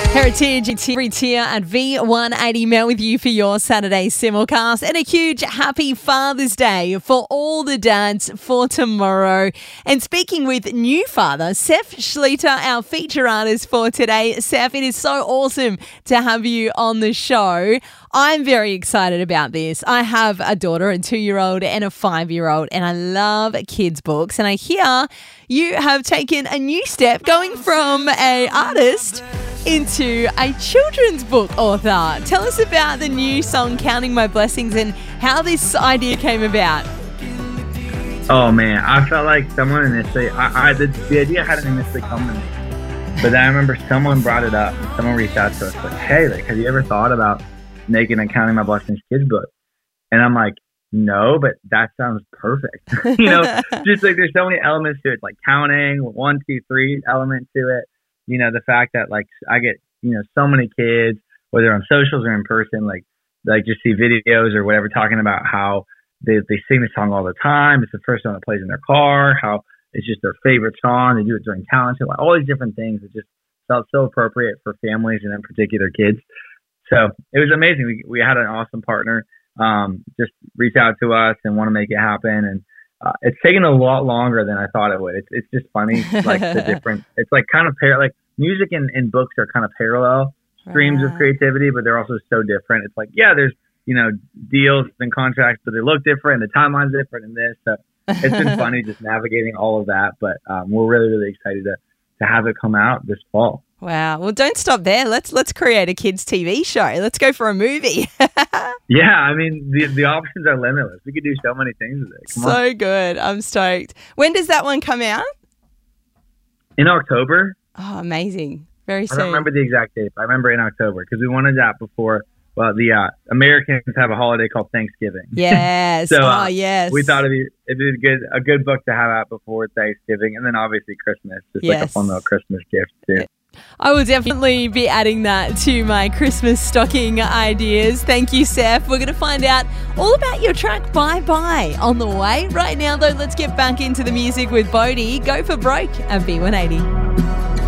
Heritage, it's here at V180 Mel with you for your Saturday simulcast, and a huge happy Father's Day for all the dads for tomorrow. And speaking with new father, Seth Schleter, our feature artist for today. Seth, it is so awesome to have you on the show. I'm very excited about this. I have a daughter, a 2-year-old and a 5-year-old, and I love kids' books. And I hear you have taken a new step going from an artist into a children's book author. Tell us about the new song, Counting My Blessings, and how this idea came about. Oh, man. I felt like someone initially, the idea hadn't initially come to me. But then I remember someone brought it up. And someone reached out to us like, hey, have you ever thought about making a Counting My Blessings kids book? And I'm like, no, but that sounds perfect. Just like there's so many elements to it, like counting, 1, 2, 3 element to it. The fact that like I get, so many kids, whether on socials or in person, like just see videos or whatever, talking about how they sing the song all the time. It's the first song that plays in their car, how it's just their favorite song. They do it during talent show, like all these different things. It just felt so appropriate for families and in particular kids. So it was amazing. We had an awesome partner just reach out to us and want to make it happen. And it's taken a lot longer than I thought it would. It's just funny, like the different. It's like kind of like music and books are kind of parallel streams of creativity, but they're also so different. It's like, yeah, there's deals and contracts, but they look different. The timeline's different in this. So it's been funny just navigating all of that. But we're really, really excited to have it come out this fall. Wow. Well, don't stop there. Let's create a kids' TV show. Let's go for a movie. Yeah, I mean, the options are limitless. We could do so many things with it. Come on. Good. I'm stoked. When does that one come out? In October. Oh, amazing. Very soon. I don't remember the exact date, but I remember in October because we wanted that before. Well, the Americans have a holiday called Thanksgiving. Yes. So yes. We thought it'd be a good book to have out before Thanksgiving, and then obviously Christmas, just like a fun little Christmas gift too. I will definitely be adding that to my Christmas stocking ideas. Thank you, Seth. We're going to find out all about your track Bye Bye on the way. Right now, though, let's get back into the music with Bodhi. Go for Broke at V180.